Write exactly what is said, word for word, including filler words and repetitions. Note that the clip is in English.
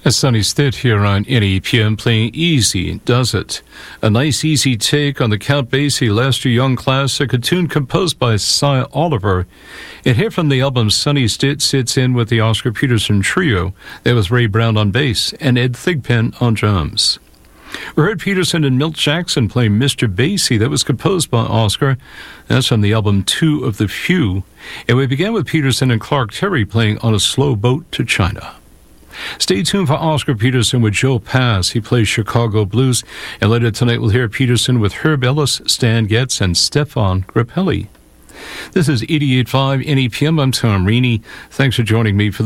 A Sonny Stitt here on N E P M playing Easy Does It. A nice easy take on the Count Basie Lester Young classic, a tune composed by Cy Oliver. And here from the album Sonny Stitt sits in with the Oscar Peterson Trio. There was Ray Brown on bass and Ed Thigpen on drums. We heard Peterson and Milt Jackson play Mister Basie. That was composed by Oscar. That's from the album Two of the Few. And we began with Peterson and Clark Terry playing On a Slow Boat to China. Stay tuned for Oscar Peterson with Joe Pass. He plays Chicago Blues. And later tonight we'll hear Peterson with Herb Ellis, Stan Getz, and Stefan Grappelli. This is eighty-eight point five N E P M. I'm Tom Reaney. Thanks for joining me for the